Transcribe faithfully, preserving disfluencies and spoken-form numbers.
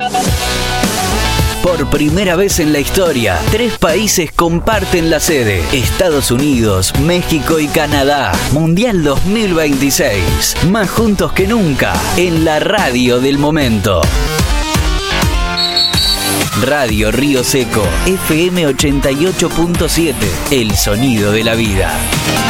Por primera vez en la historia, tres países comparten la sede: Estados Unidos, México y Canadá. Mundial dos mil veintiséis. Más juntos que nunca, en la radio del momento. Radio Río Seco, F M ochenta y ocho punto siete. El sonido de la vida.